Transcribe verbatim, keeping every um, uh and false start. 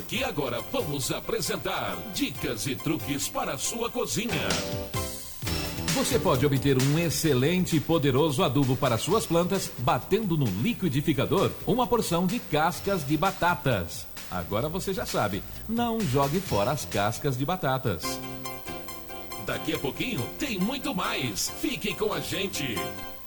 porque agora vamos apresentar dicas e truques para a sua cozinha. Você pode obter um excelente e poderoso adubo para suas plantas batendo no liquidificador uma porção de cascas de batatas. Agora você já sabe, não jogue fora as cascas de batatas. Daqui a pouquinho tem muito mais. Fique com a gente.